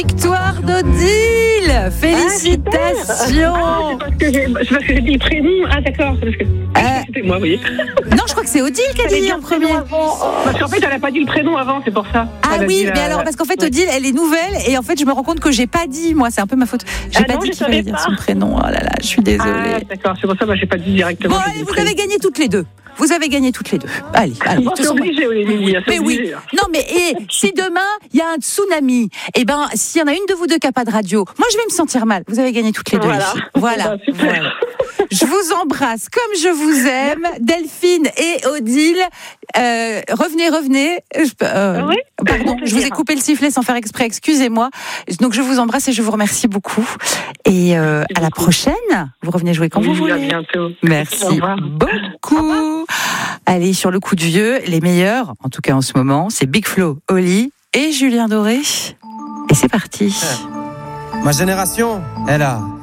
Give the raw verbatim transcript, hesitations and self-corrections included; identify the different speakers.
Speaker 1: Victoire d'Odile. Félicitations.
Speaker 2: Ah, c'est parce que j'ai, c'est parce que j'ai dit le prénom. Ah d'accord, c'est parce que
Speaker 1: Euh,
Speaker 2: c'était moi, oui.
Speaker 1: Non, je crois que c'est Odile qui a
Speaker 2: Fallait
Speaker 1: dit
Speaker 2: dire
Speaker 1: en
Speaker 2: le prénom
Speaker 1: premier.
Speaker 2: avant. Parce qu'en fait, elle n'a pas dit le prénom avant, c'est pour ça.
Speaker 1: Ah
Speaker 2: Elle a
Speaker 1: oui,
Speaker 2: dit
Speaker 1: mais
Speaker 2: la-
Speaker 1: alors parce qu'en fait
Speaker 2: ouais.
Speaker 1: Odile, elle est nouvelle et en fait je me rends compte que j'ai pas dit, moi c'est un peu ma faute. J'ai
Speaker 2: Ah
Speaker 1: pas
Speaker 2: non,
Speaker 1: dit
Speaker 2: je
Speaker 1: qu'il fallait
Speaker 2: savais
Speaker 1: dire
Speaker 2: pas.
Speaker 1: son prénom. Oh là là, je suis désolée.
Speaker 2: Ah d'accord, c'est pour ça que moi j'ai pas dit directement.
Speaker 1: Bon,
Speaker 2: j'ai
Speaker 1: allez,
Speaker 2: dit
Speaker 1: vous
Speaker 2: le
Speaker 1: avez gagné toutes les deux. Vous avez gagné toutes les deux. Allez, allez.
Speaker 2: Bon,
Speaker 1: de toute
Speaker 2: c'est
Speaker 1: façon,
Speaker 2: obligé, Olivier, c'est
Speaker 1: mais oui.
Speaker 2: obligé.
Speaker 1: Non, mais et, si demain il y a un tsunami, eh ben s'il y en a une de vous deux qui n'a pas de radio, moi je vais me sentir mal. Vous avez gagné toutes les deux.
Speaker 2: Voilà.
Speaker 1: Les filles. Voilà.
Speaker 2: Bah, super.
Speaker 1: Voilà. Je vous embrasse comme je vous aime, Delphine et Odile. Euh, revenez, revenez. Je, euh,
Speaker 2: Ah oui
Speaker 1: pardon, je vous ai coupé le sifflet sans faire exprès. Excusez-moi. Donc je vous embrasse et je vous remercie beaucoup. Et euh, à la prochaine. Vous revenez jouer quand
Speaker 2: Oui,
Speaker 1: vous voulez.
Speaker 2: à bientôt. Au
Speaker 1: Merci
Speaker 2: revoir.
Speaker 1: beaucoup. Allez, sur le coup de vieux, les meilleurs, en tout cas en ce moment, c'est Big Flo, Oli et Julien Doré. Et c'est parti.
Speaker 3: Ma génération, elle a